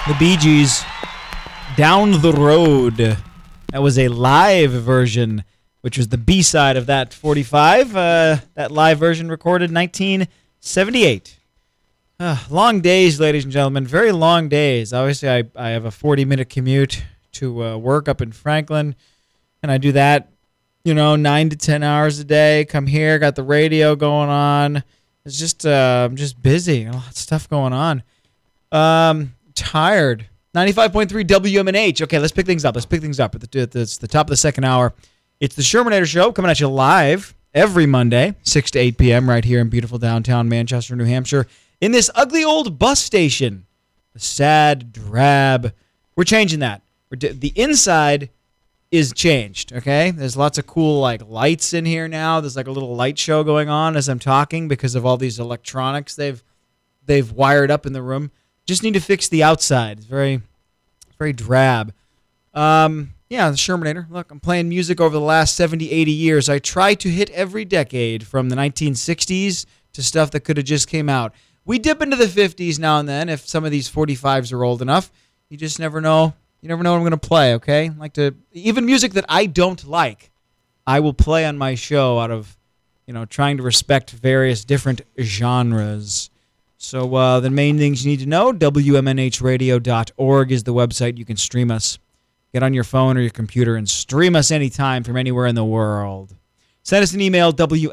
The Bee Gees, Down the Road. That was a live version, which was the B-side of that 45. That live version recorded 1978. Long days, ladies and gentlemen. Very long days. Obviously, I have a 40-minute commute to work up in Franklin, and I do that, 9 to 10 hours a day. Come here, got the radio going on. It's just, I'm just busy. A lot of stuff going on. Tired. 95.3 WMNH. Okay, let's pick things up. It's the top of the second hour. It's the Shermanator Show coming at you live every Monday, 6 to 8 p.m. right here in beautiful downtown Manchester, New Hampshire, in this ugly old bus station. The sad, drab. We're changing that. The inside is changed, okay? There's lots of cool lights in here now. There's a little light show going on as I'm talking because of all these electronics they've wired up in the room. Just need to fix the outside. It's very, very drab. The Shermanator. Look, I'm playing music over the last 70, 80 years. I try to hit every decade from the 1960s to stuff that could have just came out. We dip into the 50s now and then if some of these 45s are old enough. You just never know. You never know what I'm going to play, okay? Even music that I don't like, I will play on my show out of, trying to respect various different genres. So the main things you need to know, WMNHradio.org is the website. You can stream us. Get on your phone or your computer and stream us anytime from anywhere in the world. Send us an email,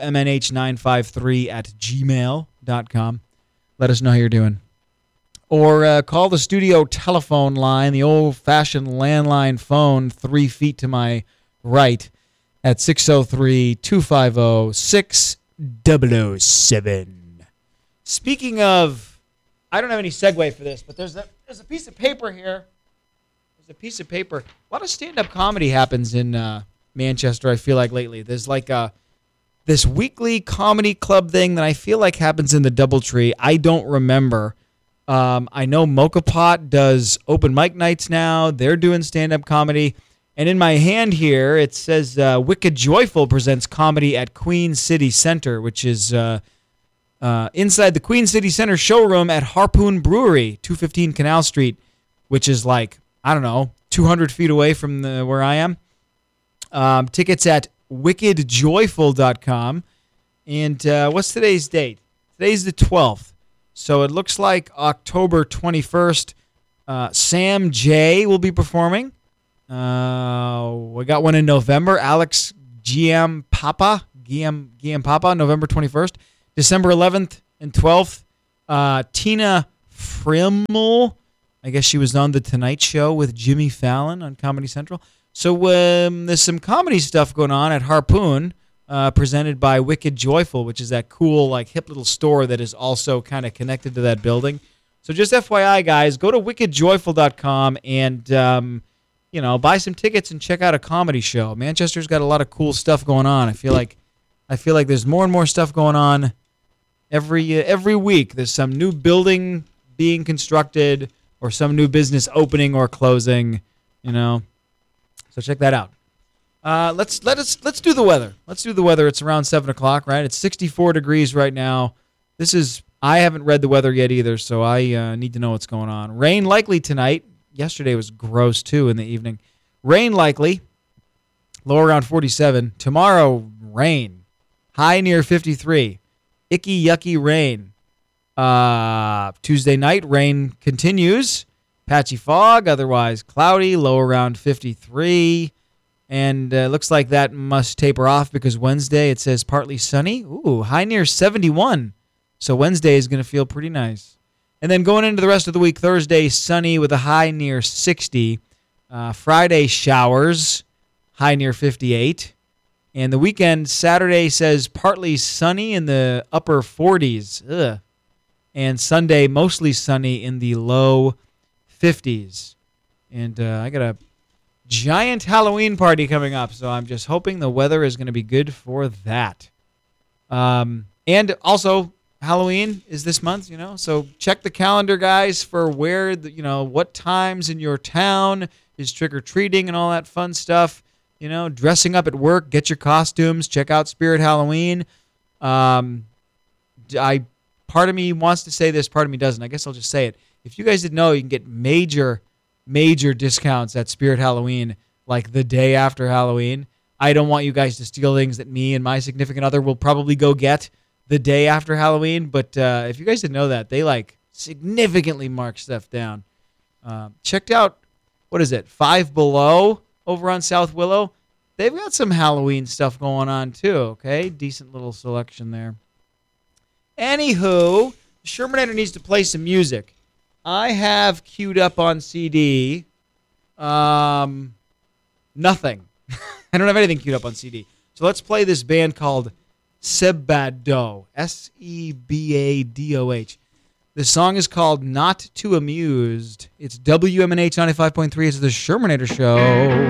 WMNH953@gmail.com. Let us know how you're doing. Or call the studio telephone line, the old-fashioned landline phone 3 feet to my right at 603-250-6007. Speaking of, I don't have any segue for this, but there's a piece of paper here. There's a piece of paper. A lot of stand-up comedy happens in Manchester, I feel like, lately. There's this weekly comedy club thing that I feel like happens in the Doubletree. I don't remember. I know Mocha Pot does open mic nights now. They're doing stand-up comedy. And in my hand here, it says Wicked Joyful presents comedy at Queen City Center, which is inside the Queen City Center showroom at Harpoon Brewery, 215 Canal Street, which is 200 feet away from where I am. Tickets at wickedjoyful.com. And what's today's date? Today's the 12th. So it looks like October 21st, Sam J will be performing. We got one in November. Alex Giampapa, November 21st. December 11th and 12th, Tina Frimmel. I guess she was on The Tonight Show with Jimmy Fallon on Comedy Central. So there's some comedy stuff going on at Harpoon, presented by Wicked Joyful, which is that cool, hip little store that is also kind of connected to that building. So just FYI, guys, go to wickedjoyful.com and, buy some tickets and check out a comedy show. Manchester's got a lot of cool stuff going on. I feel like there's more and more stuff going on every week. There's some new building being constructed or some new business opening or closing, So check that out. Let's do the weather. Let's do the weather. It's around 7 o'clock, right? It's 64 degrees right now. I haven't read the weather yet either, so I need to know what's going on. Rain likely tonight. Yesterday was gross, too, in the evening. Rain likely. Low around 47. Tomorrow, rain. High near 53. Icky, yucky rain. Tuesday night, rain continues. Patchy fog, otherwise cloudy. Low around 53. And looks like that must taper off because Wednesday it says partly sunny. Ooh, high near 71. So Wednesday is going to feel pretty nice. And then going into the rest of the week, Thursday sunny with a high near 60. Friday showers, high near 58. And the weekend, Saturday says partly sunny in the upper 40s. Ugh. And Sunday mostly sunny in the low 50s. And I got a giant Halloween party coming up, so I'm just hoping the weather is going to be good for that. And also, Halloween is this month, so check the calendar, guys, for where, what times in your town is trick-or-treating and all that fun stuff. Dressing up at work, get your costumes, check out Spirit Halloween. I part of me wants to say this, part of me doesn't. I guess I'll just say it. If you guys didn't know, you can get major discounts at Spirit Halloween, like the day after Halloween. I don't want you guys to steal things that me and my significant other will probably go get the day after Halloween. But if you guys didn't know that, they like significantly mark stuff down. Checked out, what is it, Five Below over on South Willow. They've got some Halloween stuff going on too, okay? Decent little selection there. Anywho, Shermanator needs to play some music. I have queued up on CD. Nothing. I don't have anything queued up on CD. So let's play this band called Sebadoh. Sebadoh. The song is called Not Too Amused. It's WMNH 95.3. It's the Shermanator Show.